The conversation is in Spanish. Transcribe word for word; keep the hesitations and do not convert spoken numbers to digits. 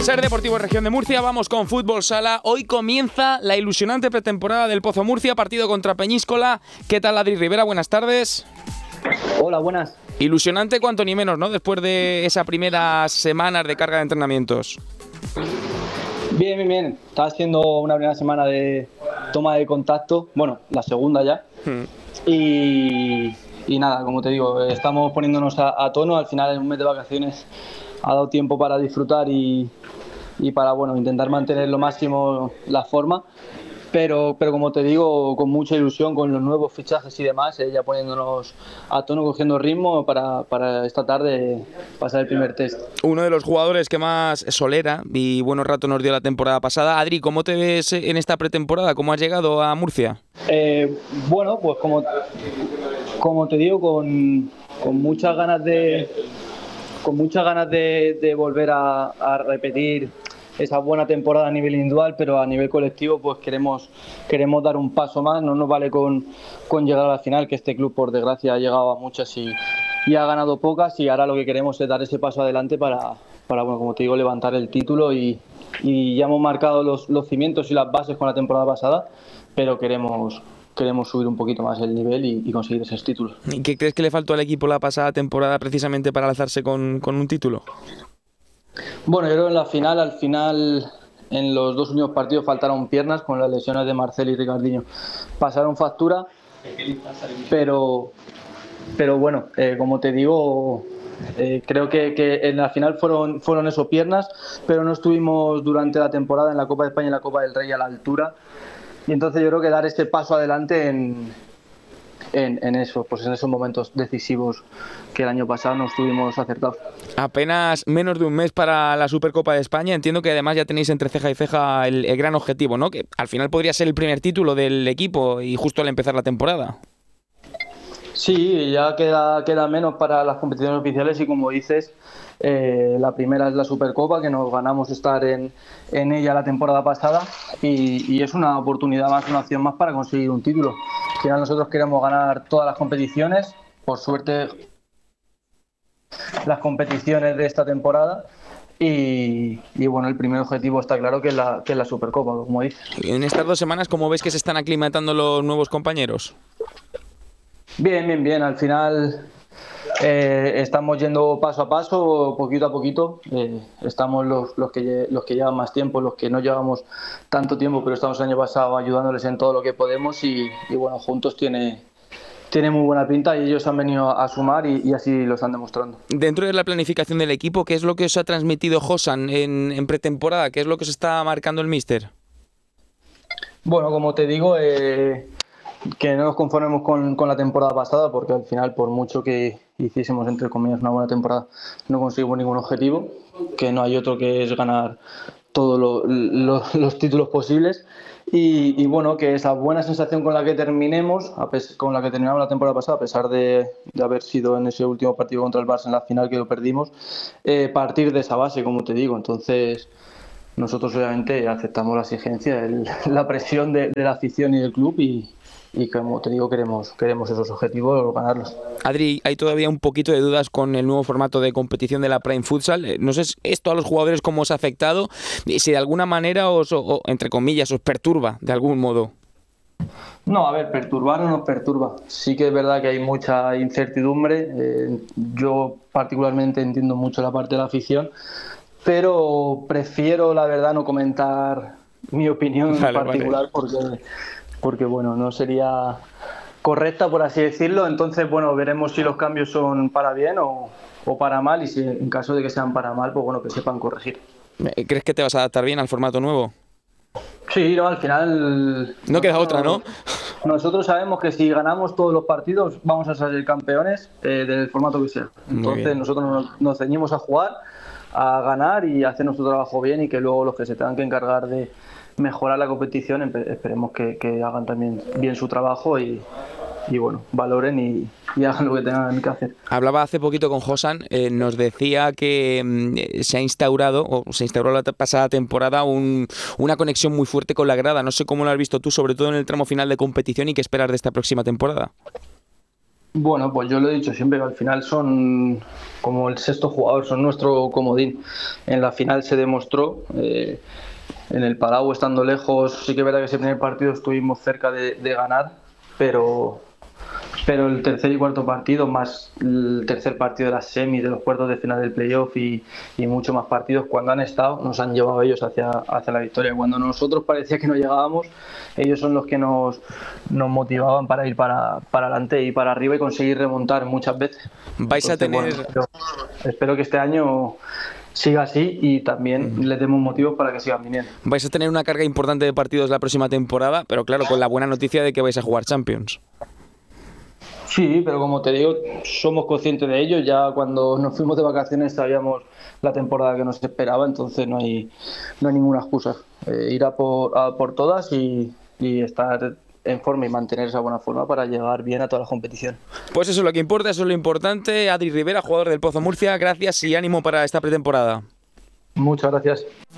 Ser Deportivo Región de Murcia, vamos con Fútbol Sala. Hoy comienza la ilusionante pretemporada del Pozo Murcia, partido contra Peñíscola. ¿Qué tal, Adri Rivera? Buenas tardes. Hola, buenas. Ilusionante cuanto ni menos, ¿no? Después de esas primeras semanas de carga de entrenamientos. Bien, bien, bien. Está haciendo una primera semana de toma de contacto, bueno, la segunda ya. Hmm. Y, y nada, como te digo, estamos poniéndonos a, a tono. Al final, en un mes de vacaciones ha dado tiempo para disfrutar y, y para, bueno, intentar mantener lo máximo la forma. Pero, pero como te digo, con mucha ilusión, con los nuevos fichajes y demás, eh, ya poniéndonos a tono, cogiendo ritmo para, para esta tarde pasar el primer test. Uno de los jugadores que más solera y buenos ratos nos dio la temporada pasada. Adri, ¿cómo te ves en esta pretemporada? ¿Cómo has llegado a Murcia? Eh, bueno, pues como, como te digo, con, con muchas ganas de, con muchas ganas de, de volver a, a repetir esa buena temporada a nivel individual, pero a nivel colectivo pues queremos queremos dar un paso más. No nos vale con, con llegar a la final, que este club por desgracia ha llegado a muchas y, y ha ganado pocas, y ahora lo que queremos es dar ese paso adelante para, para bueno, como te digo, levantar el título y, y ya hemos marcado los, los cimientos y las bases con la temporada pasada, pero queremos queremos subir un poquito más el nivel y, y conseguir esos títulos. ¿Y qué crees que le faltó al equipo la pasada temporada precisamente para alzarse con, con un título? Bueno, yo creo que en la final, al final, en los dos últimos partidos faltaron piernas con las lesiones de Marcel y Ricardinho. Pasaron factura, pero, pero bueno, eh, como te digo, eh, creo que, que en la final fueron, fueron eso, piernas, pero no estuvimos durante la temporada en la Copa de España y la Copa del Rey a la altura. Y entonces yo creo que dar ese paso adelante en... En, en eso, pues en esos momentos decisivos que el año pasado no estuvimos acertados. Apenas menos de un mes para la Supercopa de España. Entiendo que además ya tenéis entre ceja y ceja el, el gran objetivo, ¿no? Que al final podría ser el primer título del equipo y justo al empezar la temporada. Sí, ya queda, queda menos para las competiciones oficiales y, como dices, eh, la primera es la Supercopa, que nos ganamos estar en, en ella la temporada pasada, y, y es una oportunidad más, una opción más para conseguir un título. Al final nosotros queremos ganar todas las competiciones, por suerte las competiciones de esta temporada, y, y bueno, el primer objetivo está claro, que es la, que es la Supercopa, como dices. En estas dos semanas, ¿cómo ves que se están aclimatando los nuevos compañeros? Bien, bien, bien. Al final eh, estamos yendo paso a paso, poquito a poquito. Eh, estamos los, los, que, los que llevan más tiempo, los que no llevamos tanto tiempo, pero estamos el año pasado ayudándoles en todo lo que podemos, y, y bueno, juntos tiene, tiene muy buena pinta, y ellos han venido a sumar y, y así lo están demostrando. Dentro de la planificación del equipo, ¿qué es lo que os ha transmitido Josan en, en pretemporada? ¿Qué es lo que os está marcando el míster? Bueno, como te digo, eh, que no nos conformemos con, con la temporada pasada, porque al final, por mucho que hiciésemos, entre comillas, una buena temporada, no conseguimos ningún objetivo, que no hay otro, que es ganar todos lo, lo, los títulos posibles, y, y bueno, que esa buena sensación con la que terminemos, a pes- con la que terminamos la temporada pasada, a pesar de, de haber sido en ese último partido contra el Barça en la final, que lo perdimos, eh, partir de esa base, como te digo. Entonces nosotros obviamente aceptamos la exigencia, el, la presión de, de la afición y del club, y y como te digo, queremos queremos esos objetivos, ganarlos. Adri, hay todavía un poquito de dudas con el nuevo formato de competición de la Prime Futsal. No sé esto a los jugadores cómo os ha afectado, si de alguna manera os, o, entre comillas, os perturba de algún modo. No, a ver, perturbar no nos perturba. Sí que es verdad que hay mucha incertidumbre. Eh, yo particularmente entiendo mucho la parte de la afición, pero prefiero, la verdad, no comentar mi opinión vale, en particular, vale. porque... porque bueno, no sería correcta, por así decirlo. Entonces, bueno, veremos si los cambios son para bien o, o para mal, y si en caso de que sean para mal, pues bueno, que sepan corregir. ¿Crees que te vas a adaptar bien al formato nuevo? Sí, no, al final... No queda otra, ¿no? Nosotros sabemos que si ganamos todos los partidos vamos a salir campeones, eh, del formato que sea. Entonces nosotros nos, nos ceñimos a jugar, a ganar y a hacer nuestro trabajo bien, y que luego los que se tengan que encargar de mejorar la competición, esperemos que, que hagan también bien su trabajo y, y bueno, valoren y, y hagan lo que tengan que hacer. Hablaba hace poquito con Josan, eh, nos decía que mm, se ha instaurado, o se instauró la pasada temporada, un, una conexión muy fuerte con la grada. No sé cómo lo has visto tú, sobre todo en el tramo final de competición, y qué esperas de esta próxima temporada. Bueno, pues yo lo he dicho siempre, que al final son como el sexto jugador, son nuestro comodín. En la final se demostró, eh, en el Palau estando lejos, sí que es verdad que ese primer partido estuvimos cerca de, de ganar, pero, pero el tercer y cuarto partido, más el tercer partido de las semis, de los cuartos de final del playoff y, y muchos más partidos, cuando han estado, nos han llevado ellos hacia, hacia la victoria. Cuando nosotros parecía que no llegábamos, ellos son los que nos, nos motivaban para ir para, para adelante y para arriba y conseguir remontar muchas veces. Vais a Entonces, tener... bueno, espero, espero que este año siga así y también mm. les demos motivos para que sigan viniendo. Vais a tener una carga importante de partidos la próxima temporada, pero claro, con la buena noticia de que vais a jugar Champions. Sí, pero como te digo, somos conscientes de ello. Ya cuando nos fuimos de vacaciones sabíamos la temporada que nos esperaba, entonces no hay, no hay ninguna excusa. Eh, ir a por, a por todas y, y estar en forma y mantener esa buena forma para llegar bien a toda la competición. Pues eso es lo que importa, eso es lo importante. Adri Rivera, jugador del Pozo Murcia, gracias y ánimo para esta pretemporada. Muchas gracias.